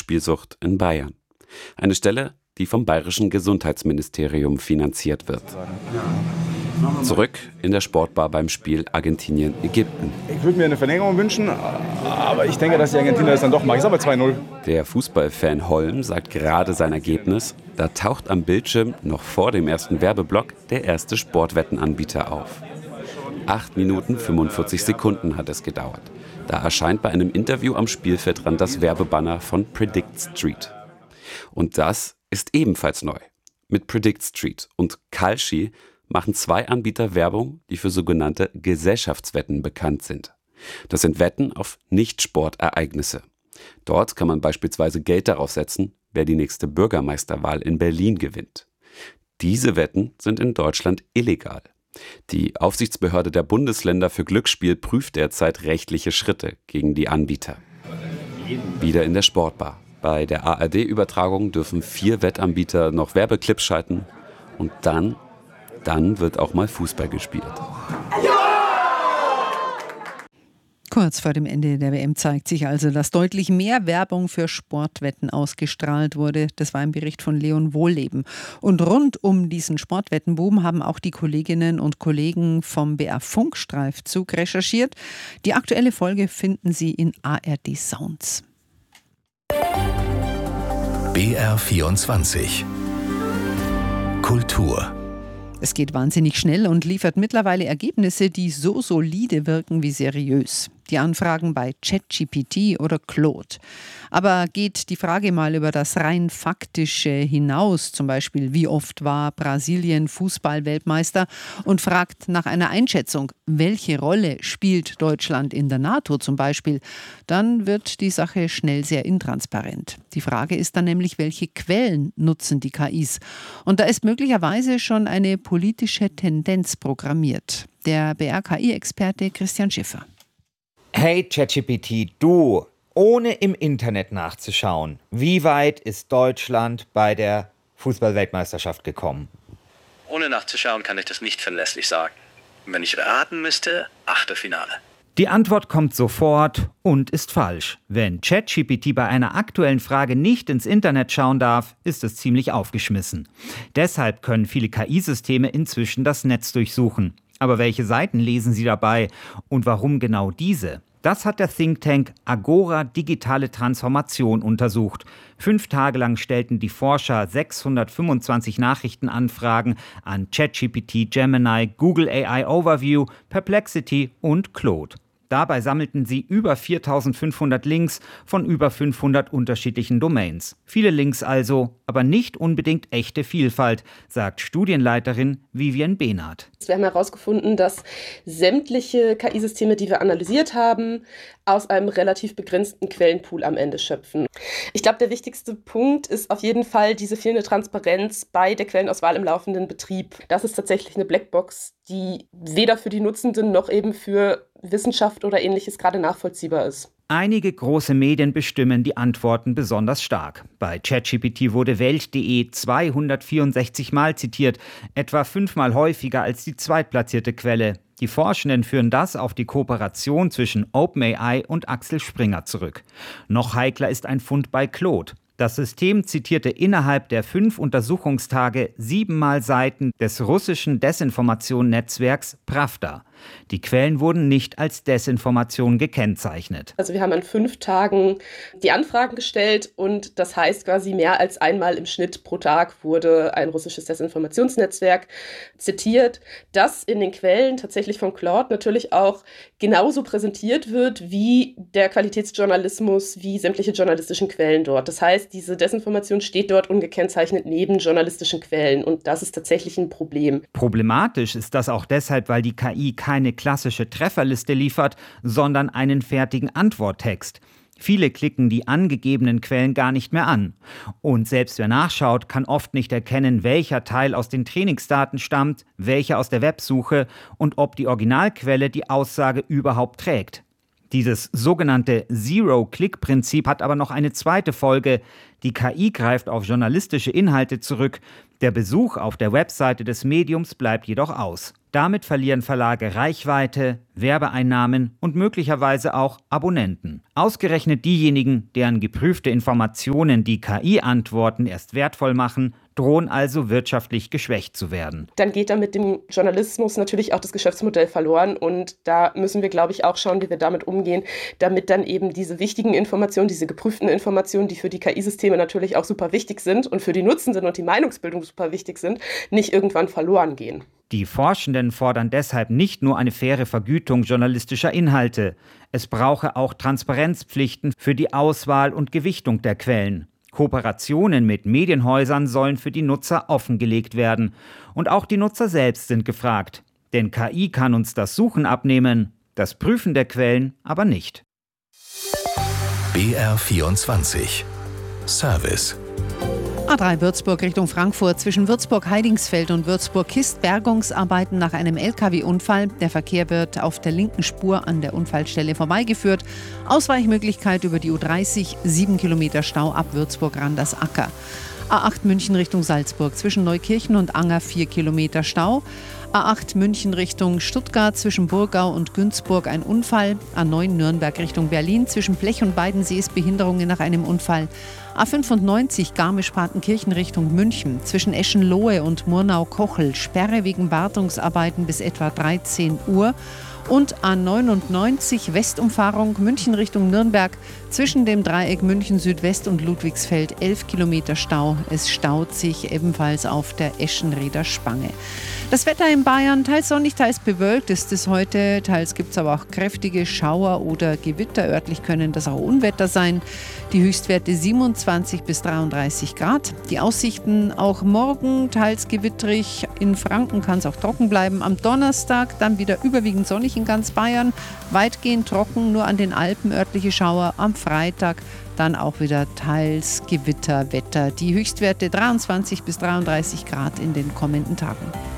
Glücksspielsucht in Bayern. Eine Stelle, die vom Bayerischen Gesundheitsministerium finanziert wird. Zurück in der Sportbar beim Spiel Argentinien-Ägypten. Ich würde mir eine Verlängerung wünschen, aber ich denke, dass die Argentinier das dann doch machen. Ich sage mal 2-0. Der Fußballfan Holm sagt gerade sein Ergebnis. Da taucht am Bildschirm noch vor dem ersten Werbeblock der erste Sportwettenanbieter auf. 8 Minuten 45 Sekunden hat es gedauert. Da erscheint bei einem Interview am Spielfeldrand das Werbebanner von Predict Street. Und das ist ebenfalls neu. Mit Predict Street und Kalshi machen 2 Anbieter Werbung, die für sogenannte Gesellschaftswetten bekannt sind. Das sind Wetten auf Nicht-Sportereignisse. Dort kann man beispielsweise Geld darauf setzen, wer die nächste Bürgermeisterwahl in Berlin gewinnt. Diese Wetten sind in Deutschland illegal. Die Aufsichtsbehörde der Bundesländer für Glücksspiel prüft derzeit rechtliche Schritte gegen die Anbieter. Wieder in der Sportbar. Bei der ARD-Übertragung dürfen 4 Wettanbieter noch Werbeclips schalten und dann wird auch mal Fußball gespielt. Kurz vor dem Ende der WM zeigt sich also, dass deutlich mehr Werbung für Sportwetten ausgestrahlt wurde. Das war ein Bericht von Leon Wohlleben. Und rund um diesen Sportwettenboom haben auch die Kolleginnen und Kollegen vom BR Funkstreifzug recherchiert. Die aktuelle Folge finden Sie in ARD Sounds. BR24 Kultur. Es geht wahnsinnig schnell und liefert mittlerweile Ergebnisse, die so solide wirken wie seriös. Die Anfragen bei ChatGPT oder Claude. Aber geht die Frage mal über das rein Faktische hinaus, zum Beispiel wie oft war Brasilien Fußball-Weltmeister, und fragt nach einer Einschätzung, welche Rolle spielt Deutschland in der NATO zum Beispiel, dann wird die Sache schnell sehr intransparent. Die Frage ist dann nämlich, welche Quellen nutzen die KIs? Und da ist möglicherweise schon eine politische Tendenz programmiert. Der BR-KI-Experte Christian Schiffer. Hey ChatGPT, du, ohne im Internet nachzuschauen, wie weit ist Deutschland bei der Fußball-Weltmeisterschaft gekommen? Ohne nachzuschauen kann ich das nicht verlässlich sagen. Wenn ich raten müsste, Achtelfinale. Die Antwort kommt sofort und ist falsch. Wenn ChatGPT bei einer aktuellen Frage nicht ins Internet schauen darf, ist es ziemlich aufgeschmissen. Deshalb können viele KI-Systeme inzwischen das Netz durchsuchen. Aber welche Seiten lesen sie dabei und warum genau diese? Das hat der Think Tank Agora Digitale Transformation untersucht. 5 Tage lang stellten die Forscher 625 Nachrichtenanfragen an ChatGPT, Gemini, Google AI Overview, Perplexity und Claude. Dabei sammelten sie über 4.500 Links von über 500 unterschiedlichen Domains. Viele Links also, aber nicht unbedingt echte Vielfalt, sagt Studienleiterin Vivian Behnert. Wir haben herausgefunden, dass sämtliche KI-Systeme, die wir analysiert haben, aus einem relativ begrenzten Quellenpool am Ende schöpfen. Ich glaube, der wichtigste Punkt ist auf jeden Fall diese fehlende Transparenz bei der Quellenauswahl im laufenden Betrieb. Das ist tatsächlich eine Blackbox, die weder für die Nutzenden noch eben für Wissenschaft oder Ähnliches gerade nachvollziehbar ist. Einige große Medien bestimmen die Antworten besonders stark. Bei ChatGPT wurde Welt.de 264 Mal zitiert, etwa 5-mal häufiger als die zweitplatzierte Quelle. Die Forschenden führen das auf die Kooperation zwischen OpenAI und Axel Springer zurück. Noch heikler ist ein Fund bei Claude. Das System zitierte innerhalb der 5 Untersuchungstage 7-mal Seiten des russischen Desinformationsnetzwerks Pravda. Die Quellen wurden nicht als Desinformation gekennzeichnet. Also wir haben an 5 Tagen die Anfragen gestellt und das heißt quasi mehr als einmal im Schnitt pro Tag wurde ein russisches Desinformationsnetzwerk zitiert, das in den Quellen tatsächlich von Claude natürlich auch genauso präsentiert wird wie der Qualitätsjournalismus, wie sämtliche journalistischen Quellen dort. Das heißt, diese Desinformation steht dort ungekennzeichnet neben journalistischen Quellen und das ist tatsächlich ein Problem. Problematisch ist das auch deshalb, weil die KI keine klassische Trefferliste liefert, sondern einen fertigen Antworttext. Viele klicken die angegebenen Quellen gar nicht mehr an. Und selbst wer nachschaut, kann oft nicht erkennen, welcher Teil aus den Trainingsdaten stammt, welcher aus der Websuche und ob die Originalquelle die Aussage überhaupt trägt. Dieses sogenannte Zero-Click-Prinzip hat aber noch eine zweite Folge. Die KI greift auf journalistische Inhalte zurück. Der Besuch auf der Webseite des Mediums bleibt jedoch aus. Damit verlieren Verlage Reichweite, Werbeeinnahmen und möglicherweise auch Abonnenten. Ausgerechnet diejenigen, deren geprüfte Informationen die KI-Antworten erst wertvoll machen, drohen also wirtschaftlich geschwächt zu werden. Dann geht da mit dem Journalismus natürlich auch das Geschäftsmodell verloren und da müssen wir, glaube ich, auch schauen, wie wir damit umgehen, damit dann eben diese wichtigen Informationen, diese geprüften Informationen, die für die KI-Systeme natürlich auch super wichtig sind und für die Nutzenden und die Meinungsbildung super wichtig sind, nicht irgendwann verloren gehen. Die Forschenden fordern deshalb nicht nur eine faire Vergütung journalistischer Inhalte. Es brauche auch Transparenzpflichten für die Auswahl und Gewichtung der Quellen. Kooperationen mit Medienhäusern sollen für die Nutzer offengelegt werden. Und auch die Nutzer selbst sind gefragt. Denn KI kann uns das Suchen abnehmen, das Prüfen der Quellen aber nicht. BR24 Service. A3 Würzburg Richtung Frankfurt. Zwischen Würzburg-Heidingsfeld und Würzburg-Kist Bergungsarbeiten nach einem LKW-Unfall. Der Verkehr wird auf der linken Spur an der Unfallstelle vorbeigeführt. Ausweichmöglichkeit über die U30, 7 Kilometer Stau ab Würzburg-Randersacker. A8 München Richtung Salzburg. Zwischen Neukirchen und Anger 4 Kilometer Stau. A8 München Richtung Stuttgart, zwischen Burgau und Günzburg ein Unfall. A9 Nürnberg Richtung Berlin, zwischen Blech und Weidensees Behinderungen nach einem Unfall. A95 Garmisch-Partenkirchen Richtung München, zwischen Eschenlohe und Murnau-Kochel Sperre wegen Wartungsarbeiten bis etwa 13 Uhr. Und A99 Westumfahrung München Richtung Nürnberg, zwischen dem Dreieck München Südwest und Ludwigsfeld 11 Kilometer Stau. Es staut sich ebenfalls auf der Eschenrieder Spange. Das Wetter in Bayern, teils sonnig, teils bewölkt ist es heute. Teils gibt es aber auch kräftige Schauer oder Gewitter. Örtlich können das auch Unwetter sein. Die Höchstwerte 27 bis 33 Grad. Die Aussichten auch morgen, teils gewittrig. In Franken kann es auch trocken bleiben. Am Donnerstag dann wieder überwiegend sonnig in ganz Bayern. Weitgehend trocken, nur an den Alpen örtliche Schauer. Am Freitag dann auch wieder teils Gewitterwetter. Die Höchstwerte 23 bis 33 Grad in den kommenden Tagen.